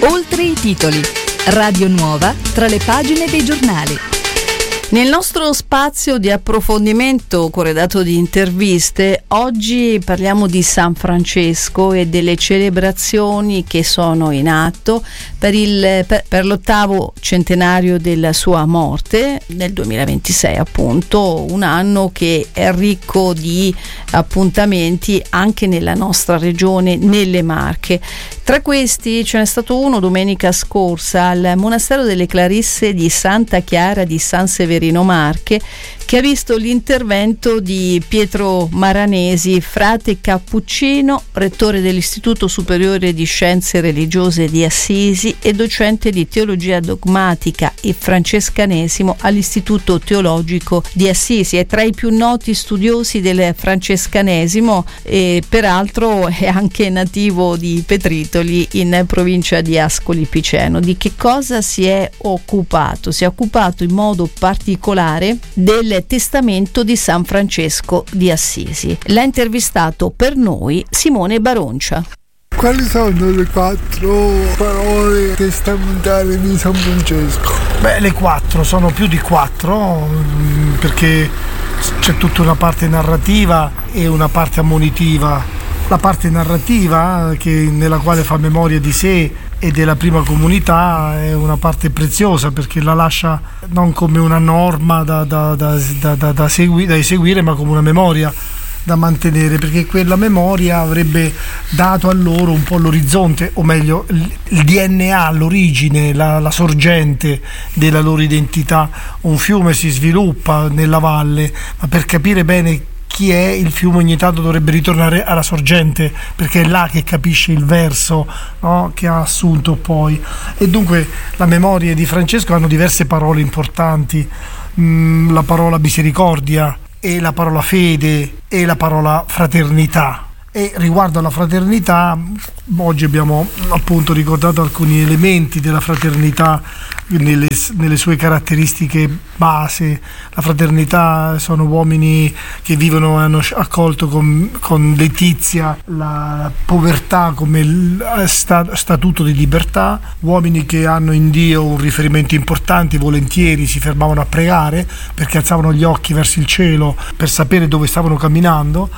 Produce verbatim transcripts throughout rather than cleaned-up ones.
Oltre i titoli. Radio Nuova tra le pagine dei giornali. Nel nostro spazio di approfondimento corredato di interviste, oggi parliamo di San Francesco e delle celebrazioni che sono in atto per, il, per, per l'ottavo centenario della sua morte, nel duemilaventisei appunto, un anno che è ricco di appuntamenti anche nella nostra regione, nelle Marche. Tra questi ce n'è stato uno domenica scorsa al Monastero delle Clarisse di Santa Chiara di San Severino Marche, che ha visto l'intervento di Pietro Maranesi, frate cappuccino, rettore dell'Istituto Superiore di Scienze Religiose di Assisi e docente di teologia dogmatica e francescanesimo all'Istituto Teologico di Assisi. È tra i più noti studiosi del francescanesimo e peraltro è anche nativo di Petritoli in provincia di Ascoli Piceno. Di che cosa si è occupato? Si è occupato in modo particolare del testamento di San Francesco di Assisi. L'ha intervistato per noi Simone Baroncia. Quali sono le quattro parole testamentali di San Francesco? Beh, le quattro, sono più di quattro, perché c'è tutta una parte narrativa e una parte ammonitiva. La parte narrativa, che, nella quale fa memoria di sé e della prima comunità, è una parte preziosa, perché la lascia non come una norma da, da, da, da, da, da, segui, da eseguire, ma come una memoria da mantenere, perché quella memoria avrebbe dato a loro un po' l'orizzonte, o meglio il D N A, l'origine, la, la sorgente della loro identità. Un fiume si sviluppa nella valle, ma per capire bene chi è il fiume ogni tanto dovrebbe ritornare alla sorgente, perché è là che capisce il verso, no, che ha assunto poi. E dunque la memoria di Francesco hanno diverse parole importanti, mm, la parola misericordia e la parola fede e la parola fraternità. E riguardo alla fraternità, oggi abbiamo appunto ricordato alcuni elementi della fraternità nelle, nelle sue caratteristiche base. La fraternità sono uomini che vivono e hanno accolto con, con letizia la povertà come statuto di libertà, uomini che hanno in Dio un riferimento importante, volentieri si fermavano a pregare perché alzavano gli occhi verso il cielo per sapere dove stavano camminando,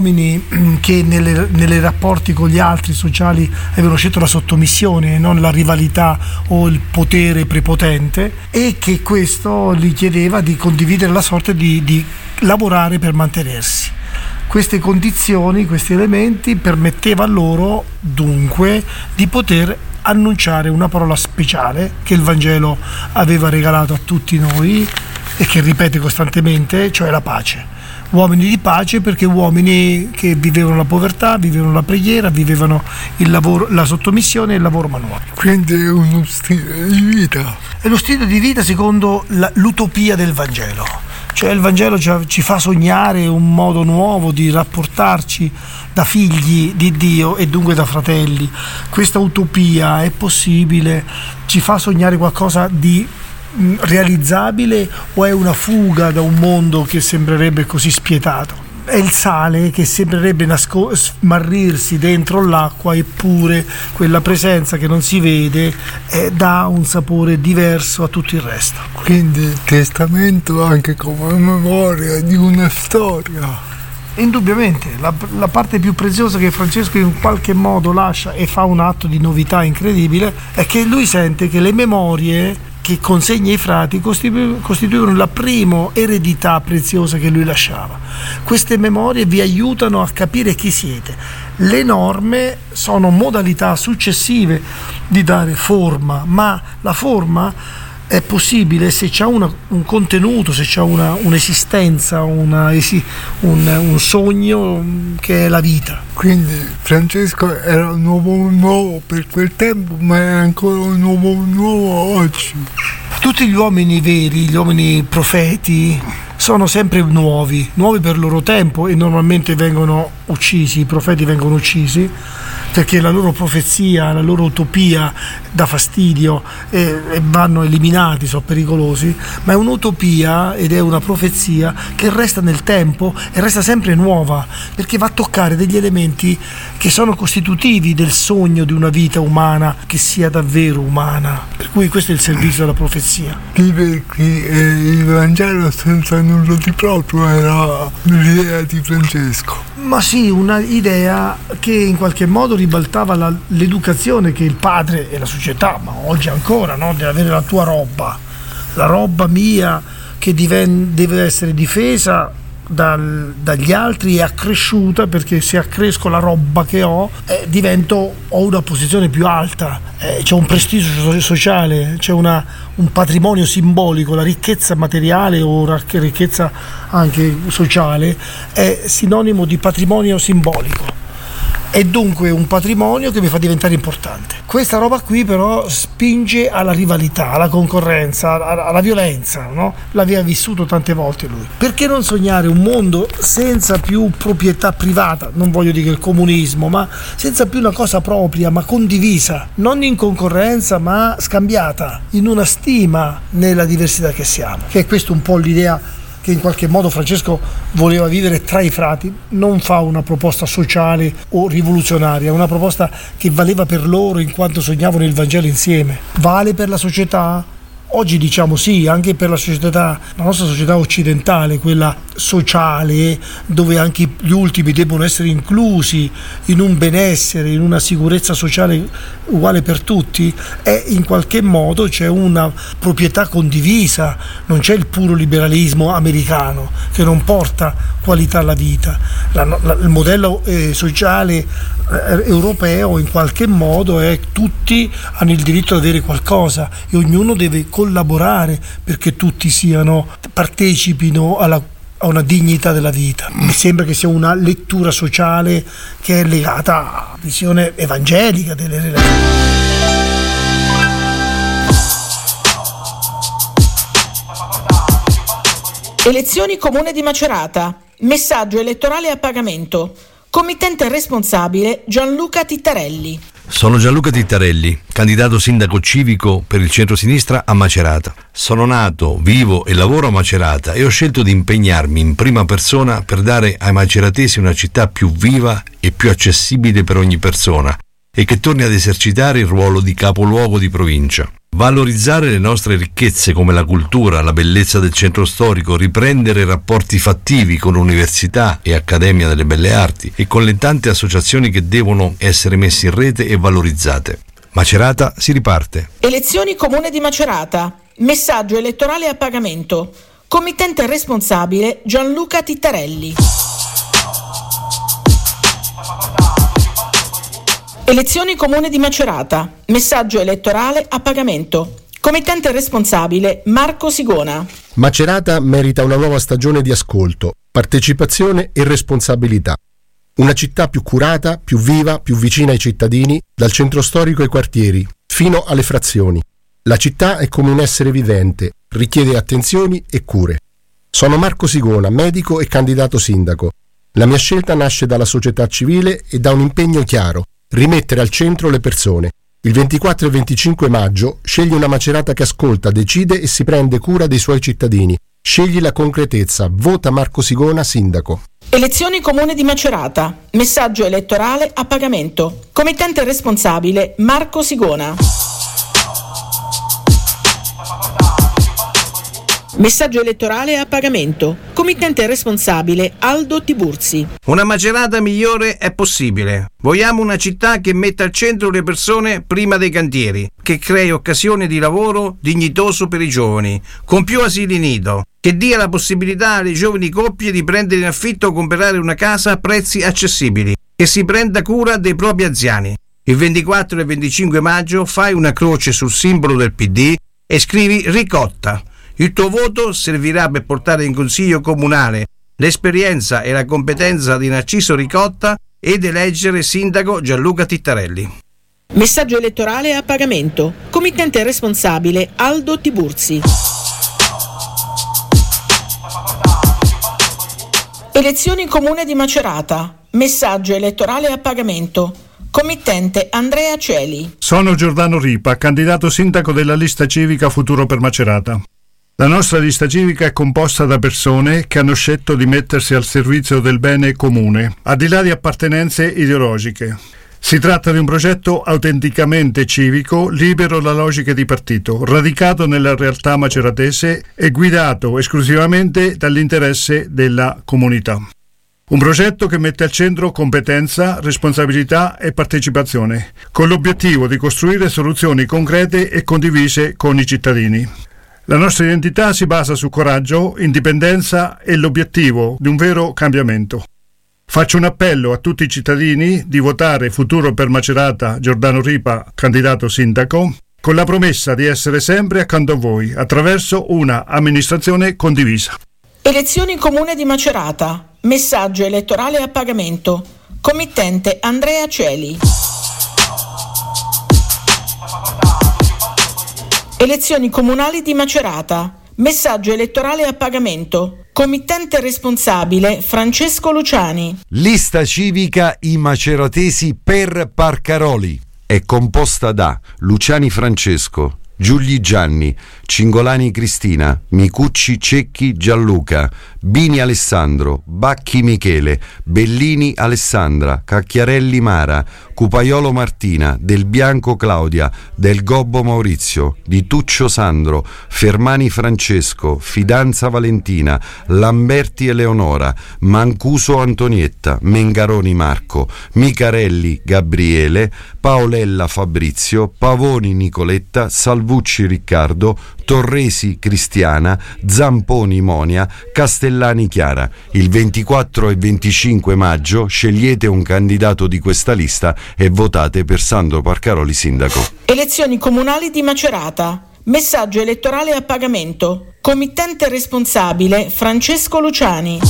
uomini che nelle, nelle rapporti con gli altri sociali avevano scelto la sottomissione e non la rivalità o il potere prepotente, e che questo gli chiedeva di condividere la sorte di, di lavorare per mantenersi. Queste condizioni, questi elementi permetteva loro dunque di poter annunciare una parola speciale che il Vangelo aveva regalato a tutti noi e che ripete costantemente, cioè la pace. Uomini di pace, perché uomini che vivevano la povertà, vivevano la preghiera, vivevano il lavoro, la sottomissione e il lavoro manuale. Quindi è uno stile di vita. È lo stile di vita secondo la, l'utopia del Vangelo. Cioè il Vangelo ci, ci fa sognare un modo nuovo di rapportarci da figli di Dio e dunque da fratelli. Questa utopia è possibile, ci fa sognare qualcosa di realizzabile, o è una fuga da un mondo che sembrerebbe così spietato? È il sale che sembrerebbe nasco- smarrirsi dentro l'acqua, eppure quella presenza che non si vede eh, dà un sapore diverso a tutto il resto. Quindi il testamento anche come memoria di una storia. Indubbiamente, la, la parte più preziosa che Francesco in qualche modo lascia e fa un atto di novità incredibile è che lui sente che le memorie che consegna ai frati costitu- costituivano la prima eredità preziosa che lui lasciava. Queste memorie vi aiutano a capire chi siete. Le norme sono modalità successive di dare forma, ma la forma è possibile se c'è una, un contenuto, se c'è una, un'esistenza, una, esi, un, un sogno che è la vita. Quindi Francesco era un uomo nuovo per quel tempo, ma è ancora un uomo nuovo oggi. Tutti gli uomini veri, gli uomini profeti, sono sempre nuovi, nuovi per il loro tempo, e normalmente vengono uccisi, i profeti vengono uccisi, perché la loro profezia, la loro utopia dà fastidio e, e vanno eliminati, sono pericolosi, ma è un'utopia ed è una profezia che resta nel tempo e resta sempre nuova, perché va a toccare degli elementi che sono costitutivi del sogno di una vita umana che sia davvero umana. Per cui questo è il servizio della profezia. Dire che eh, il Vangelo senza nulla di proprio era l'idea di Francesco. Ma sì, una idea che in qualche modo ribaltava la, l'educazione che il padre e la società, ma oggi ancora, no? Deve avere la tua roba, la roba mia che diven- deve essere difesa dal, dagli altri e accresciuta, perché se accresco la roba che ho eh, divento, ho una posizione più alta, eh, c'è un prestigio sociale, c'è una, un patrimonio simbolico, la ricchezza materiale o la ricchezza anche sociale è sinonimo di patrimonio simbolico. È dunque un patrimonio che mi fa diventare importante. Questa roba qui però spinge alla rivalità, alla concorrenza, alla violenza, no? L'aveva vissuto tante volte lui. Perché non sognare un mondo senza più proprietà privata? Non voglio dire il comunismo, ma senza più una cosa propria, ma condivisa, non in concorrenza, ma scambiata, in una stima nella diversità che siamo. Che è questa un po' l'idea che in qualche modo Francesco voleva vivere tra i frati. Non fa una proposta sociale o rivoluzionaria, una proposta che valeva per loro in quanto sognavano il Vangelo insieme. Vale per la società? Oggi diciamo sì, anche per la società, la nostra società occidentale, quella sociale, dove anche gli ultimi devono essere inclusi in un benessere, in una sicurezza sociale uguale per tutti, è in qualche modo c'è una proprietà condivisa, non c'è il puro liberalismo americano che non porta qualità alla vita. La, la, il modello eh, sociale eh, europeo in qualche modo è tutti hanno il diritto ad avere qualcosa e ognuno deve collaborare perché tutti siano partecipino alla, a una dignità della vita. Mi sembra che sia una lettura sociale che è legata alla visione evangelica delle relazioni. Elezioni Comune di Macerata. Messaggio elettorale a pagamento. Committente responsabile Gianluca Tittarelli. Sono Gianluca Tittarelli, candidato sindaco civico per il centrosinistra a Macerata. Sono nato, vivo e lavoro a Macerata e ho scelto di impegnarmi in prima persona per dare ai maceratesi una città più viva e più accessibile per ogni persona e che torni ad esercitare il ruolo di capoluogo di provincia. Valorizzare le nostre ricchezze come la cultura, la bellezza del centro storico, riprendere rapporti fattivi con università e Accademia delle Belle Arti e con le tante associazioni che devono essere messe in rete e valorizzate. Macerata si riparte. Elezioni Comune di Macerata. Messaggio elettorale a pagamento. Committente responsabile Gianluca Tittarelli. Elezioni Comune di Macerata. Messaggio elettorale a pagamento. Committente responsabile Marco Sigona. Macerata merita una nuova stagione di ascolto, partecipazione e responsabilità. Una città più curata, più viva, più vicina ai cittadini, dal centro storico ai quartieri, fino alle frazioni. La città è come un essere vivente, richiede attenzioni e cure. Sono Marco Sigona, medico e candidato sindaco. La mia scelta nasce dalla società civile e da un impegno chiaro: rimettere al centro le persone. Il ventiquattro e venticinque maggio scegli una Macerata che ascolta, decide e si prende cura dei suoi cittadini. Scegli la concretezza. Vota Marco Sigona sindaco. Elezioni Comune di Macerata. Messaggio elettorale a pagamento. Committente responsabile Marco Sigona. Messaggio elettorale a pagamento. Committente responsabile Aldo Tiburzi. Una Macerata migliore è possibile. Vogliamo una città che metta al centro le persone prima dei cantieri, che crei occasioni di lavoro dignitoso per i giovani, con più asili nido, che dia la possibilità alle giovani coppie di prendere in affitto o comprare una casa a prezzi accessibili, che si prenda cura dei propri anziani. Il ventiquattro e venticinque maggio fai una croce sul simbolo del P D e scrivi Ricotta. Il tuo voto servirà per portare in consiglio comunale l'esperienza e la competenza di Narciso Ricotta ed eleggere sindaco Gianluca Tittarelli. Messaggio elettorale a pagamento. Committente responsabile Aldo Tiburzi. Elezioni Comune di Macerata. Messaggio elettorale a pagamento. committente Andrea Celi. Sono Giordano Ripa, candidato sindaco della lista civica Futuro per Macerata. La nostra lista civica è composta da persone che hanno scelto di mettersi al servizio del bene comune, al di là di appartenenze ideologiche. Si tratta di un progetto autenticamente civico, libero da logiche di partito, radicato nella realtà maceratese e guidato esclusivamente dall'interesse della comunità. Un progetto che mette al centro competenza, responsabilità e partecipazione, con l'obiettivo di costruire soluzioni concrete e condivise con i cittadini. La nostra identità si basa su coraggio, indipendenza e l'obiettivo di un vero cambiamento. Faccio un appello a tutti i cittadini di votare Futuro per Macerata Giordano Ripa, candidato sindaco, con la promessa di essere sempre accanto a voi attraverso una amministrazione condivisa. Elezioni Comune di Macerata. Messaggio elettorale a pagamento. Committente Andrea Celi. Elezioni comunali di Macerata. Messaggio elettorale a pagamento. Committente responsabile Francesco Luciani. Lista civica I Maceratesi per Parcaroli. È composta da Luciani Francesco, Giugli Gianni, Cingolani Cristina, Micucci Cecchi Gianluca, Bini Alessandro, Bacchi Michele, Bellini Alessandra, Cacchiarelli Mara, Cupaiolo Martina, Del Bianco Claudia, Del Gobbo Maurizio, Di Tuccio Sandro, Fermani Francesco, Fidanza Valentina, Lamberti Eleonora, Mancuso Antonietta, Mengaroni Marco, Micarelli Gabriele, Paolella Fabrizio, Pavoni Nicoletta, Salvucci Riccardo, Torresi Cristiana, Zamponi Monia, Castellani Chiara. Il ventiquattro e venticinque maggio scegliete un candidato di questa lista e votate per Sandro Parcaroli sindaco. Elezioni comunali di Macerata. Messaggio elettorale a pagamento. Committente responsabile Francesco Luciani.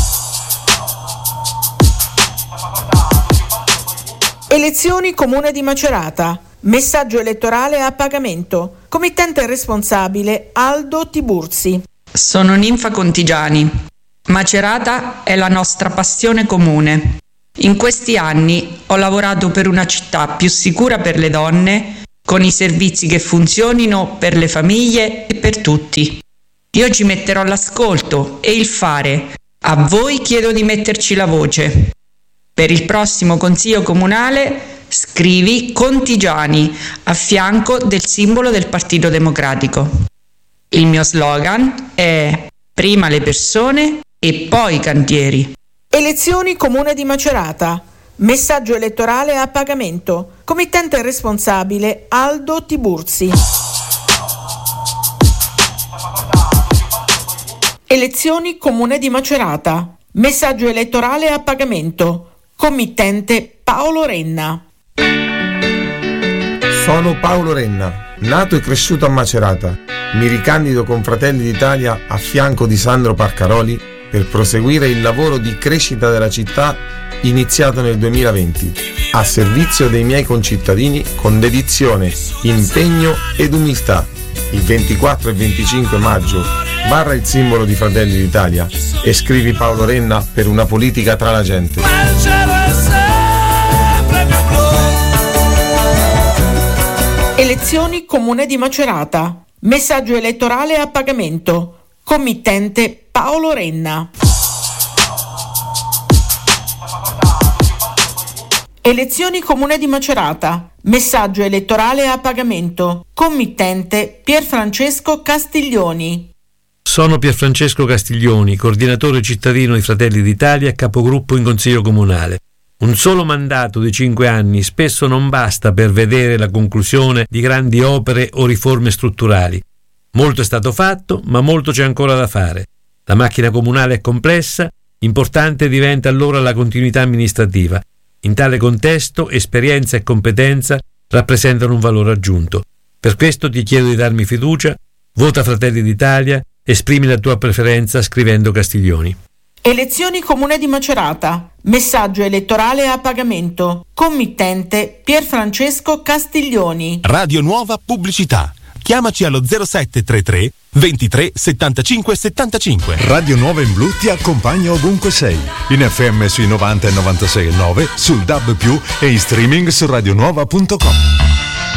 Elezioni Comune di Macerata. Messaggio elettorale a pagamento. Committente responsabile Aldo Tiburzi. Sono Ninfa Contigiani. Macerata è la nostra passione comune. In questi anni ho lavorato per una città più sicura per le donne, con i servizi che funzionino per le famiglie e per tutti. Io ci metterò l'ascolto e il fare. A voi chiedo di metterci la voce. Per il prossimo Consiglio Comunale scrivi Contigiani a fianco del simbolo del Partito Democratico. Il mio slogan è prima le persone e poi i cantieri. Elezioni Comune di Macerata. Messaggio elettorale a pagamento. Committente responsabile Aldo Tiburzi. Elezioni Comune di Macerata. Messaggio elettorale a pagamento. Committente Paolo Renna. Sono Paolo Renna, nato e cresciuto a Macerata. Mi ricandido con Fratelli d'Italia a fianco di Sandro Parcaroli per proseguire il lavoro di crescita della città iniziato nel duemilaventi, a servizio dei miei concittadini con dedizione, impegno ed umiltà. Il ventiquattro e venticinque maggio barra il simbolo di Fratelli d'Italia e scrivi Paolo Renna per una politica tra la gente. Elezioni Comune di Macerata. Messaggio elettorale a pagamento. Committente Paolo Renna. Elezioni Comune di Macerata. Messaggio elettorale a pagamento. Committente Pierfrancesco Castiglioni. Sono Pierfrancesco Castiglioni, coordinatore cittadino di Fratelli d'Italia e capogruppo in Consiglio Comunale. Un solo mandato di cinque anni spesso non basta per vedere la conclusione di grandi opere o riforme strutturali. Molto è stato fatto, ma molto c'è ancora da fare. La macchina comunale è complessa, importante diventa allora la continuità amministrativa. In tale contesto, esperienza e competenza rappresentano un valore aggiunto. Per questo ti chiedo di darmi fiducia, vota Fratelli d'Italia, esprimi la tua preferenza scrivendo Castiglioni. Elezioni Comune di Macerata. Messaggio elettorale a pagamento. Committente Pierfrancesco Castiglioni. Radio Nuova Pubblicità. Chiamaci allo zero sette tre tre ventitré settantacinque settantacinque. Radio Nuova in Blu ti accompagna ovunque sei, in F M sui novanta e novantasei e nove, sul D A B più, e in streaming su radionuova punto com.